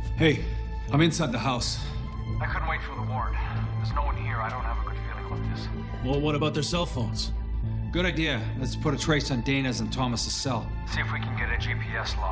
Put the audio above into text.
Hey, I'm inside the house. I couldn't wait for the warrant. There's no one here. I don't have a good feeling about this. Well, what about their cell phones? Good idea. Let's put a trace on Dana's and Thomas's cell. See if we can get a GPS log.